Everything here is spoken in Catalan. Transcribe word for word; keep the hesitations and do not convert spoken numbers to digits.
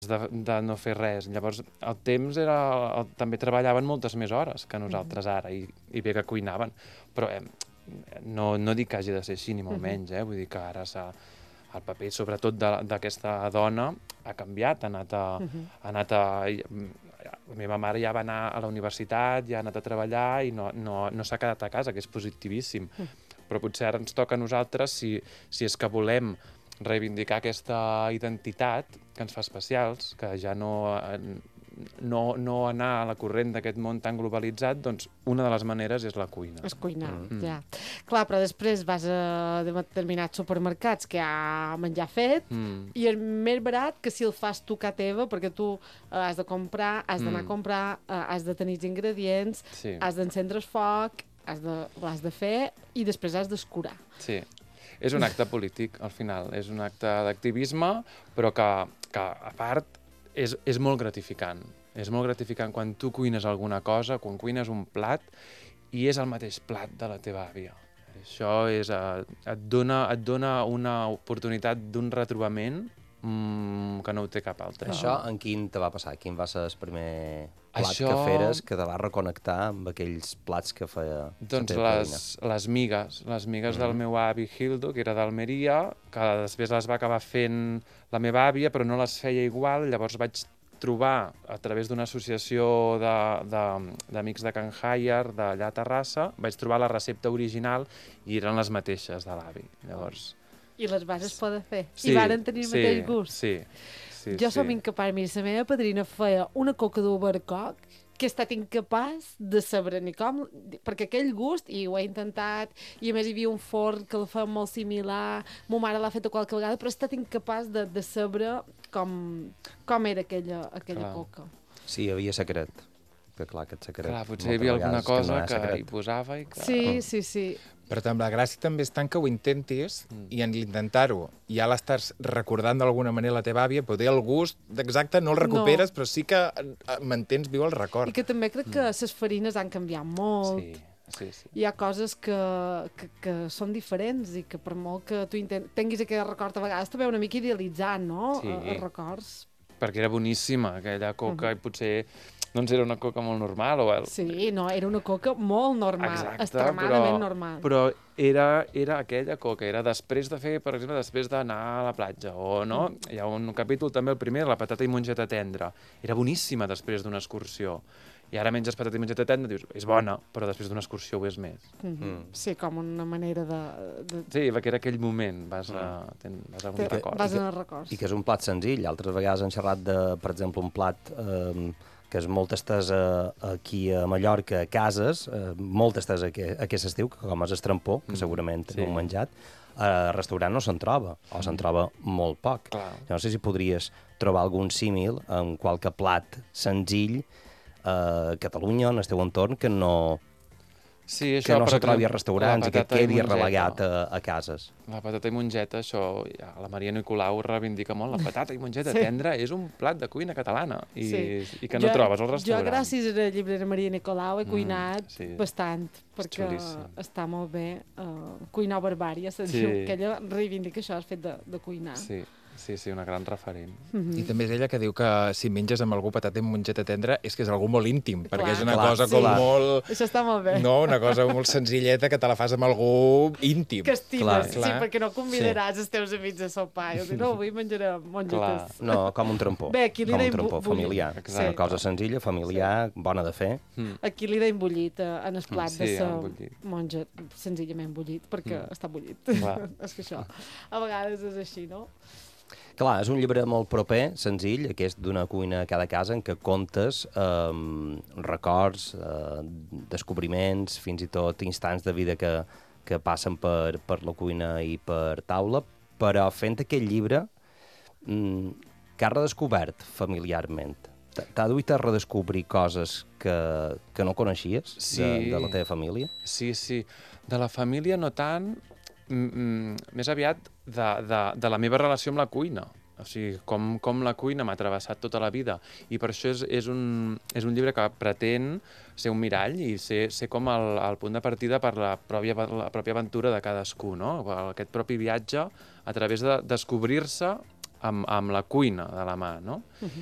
de, de no fer res. Llavors, el temps era... El, també treballaven moltes més hores que nosaltres ara, i, i bé que cuinaven. Però eh, no, no dic que hagi de ser així, ni molt menys, eh? Vull dir que ara s'ha... El paper, sobretot d'aquesta dona, ha canviat, ha anat a... Ha anat a la meva mare ja va anar a la universitat, ja ha anat a treballar i no, no, no s'ha quedat a casa, que és positivíssim. Però potser ara ens toca a nosaltres, si, si és que volem reivindicar aquesta identitat que ens fa especials, que ja no, no, no anar a la corrent d'aquest món tan globalitzat, doncs una de les maneres és la cuina. És cuinar, mm. ja. Clar, però després vas a determinats supermercats que hi ha menjar fet mm. i és més barat que si el fas tu casa teva, perquè tu has de comprar, has d'anar mm. a comprar, has de tenir els ingredients, sí. has d'encendre el foc, has de, l'has de fer i després has d'escurar. Sí. És un acte polític, al final. És un acte d'activisme, però que, que a part, és, és molt gratificant. És molt gratificant quan tu cuines alguna cosa, quan cuines un plat, i és el mateix plat de la teva àvia. Això és, et dona, et dona una oportunitat d'un retrobament mmm, que no ho té cap altre. Això en quin te va passar? Quin va ser el primer plat Això... que feres que te va reconnectar amb aquells plats que feia doncs les, les migues, les migues mm-hmm. del meu avi Hildo, que era d'Almeria, que després les va acabar fent la meva àvia, però no les feia igual, llavors vaig trobar, a través d'una associació d'amics de, de, de Can Haier, d'allà a Terrassa, vaig trobar la recepta original i eren les mateixes de l'avi. Llavors... I les bases poden fer. Sí, I varen tenir el sí, mateix gust. Sí, sí. Jo sí. som incapaç. Mira, la meva padrina feia una coca d'albercoc que he estat incapaç de saber ni com, perquè aquell gust, i ho he intentat, i a més hi havia un forn que el feia molt similar, ma mare l'ha fet a qualque vegada, però he estat incapaç de, de saber com, com era aquella, aquella clar. Coca. Sí, hi havia secret. Que clar, aquest secret... Clar, potser hi havia alguna cosa que, no que hi posava i que... Sí, sí, sí. Però també la gràcia també és tant que ho intentis mm. i en l'intentar-ho ja l'estàs recordant d'alguna manera la teva àvia, poder el gust exacte no el recuperes, no. però sí que mantens viu el record. I que també crec que les mm. farines han canviat molt. Sí. Sí, sí. Hi ha coses que, que, que són diferents i que per molt que tu intent... tinguis aquell record a vegades també una mica idealitzant, no? Sí. Els records. Perquè era boníssima aquella coca uh-huh. i potser... doncs era una coca molt normal. O el... Sí, no, era una coca molt normal, exacte, extremadament però, normal. Però era, era aquella coca, era després de fer, per exemple, després d'anar a la platja, o no? Mm. Hi ha un capítol també, el primer, la patata i mongeta tendra. Era boníssima després d'una excursió. I ara menges patata i mongeta tendra, dius, és bona, però després d'una excursió ho és més. Mm -hmm. mm. Sí, com una manera de... de... Sí, perquè era aquell moment, vas a, ten, vas a un record. Vas a records. I que és un plat senzill. Altres vegades han xerrat de, per exemple, un plat... Eh, que és molt estès aquí a Mallorca, a cases, eh, molt estès a aquest estiu, com és estrampó, que segurament sí. heu menjat, a restaurant no se'n troba, o se'n troba molt poc. Clar. Jo no sé si podries trobar algun símil en qualque plat senzill a Catalunya, en el teu entorn, que no... Sí, això, que no se trobi a restaurants i que quedi relegat a, a cases. La patata i mongeta, això, ja, la Maria Nicolau reivindica molt. La patata i mongeta sí. tendra és un plat de cuina catalana i, sí. i que no jo, trobes al restaurant. Jo, gràcies a la llibrera Maria Nicolau, he cuinat mm, sí. bastant, perquè xulíssim. Està molt bé uh, cuinar barbària, se diu, sí. que ella reivindica això, el fet de, de cuinar. Sí. Sí, sí, una gran referent. Mm-hmm. I també és ella que diu que si menges amb algú patata i mongeta tendra és que és algú molt íntim, clar, perquè és una clar, cosa com sí. molt... Això està molt bé. No, una cosa molt senzilleta que te la fas amb algú íntim. Que estimes, clar. Sí, clar. Perquè no convidaràs sí. els teus amics a sopar. Jo dic, no, avui menjaré mongetes. Clar. No, com un trampó. Bé, aquí li com deim... un trampó familiar. Sí. Una cosa senzilla, familiar, sí. bona de fer. Mm. Aquí li deim bullit en el plat sí, de sa monja, senzillament bullit, perquè mm. està bullit. És que això, a vegades és així, no? Clar, és un llibre molt proper, senzill, aquest d'una cuina a cada casa, en què contes eh, records, eh, descobriments, fins i tot instants de vida que, que passen per, per la cuina i per taula, però fent aquest llibre mm, que has redescobert familiarment. T'ha duit a redescobrir coses que, que no coneixies sí. de, de la teva família? Sí, sí. De la família no tant, mm, més aviat de, de, de la meva relació amb la cuina. O sigui, com, com la cuina m'ha travessat tota la vida. I per això és, és, un, és un llibre que pretén ser un mirall i ser, ser com el, el punt de partida per la pròpia, la pròpia aventura de cadascú, no? Aquest propi viatge a través de descobrir-se amb, amb la cuina de la mà, no? Uh -huh.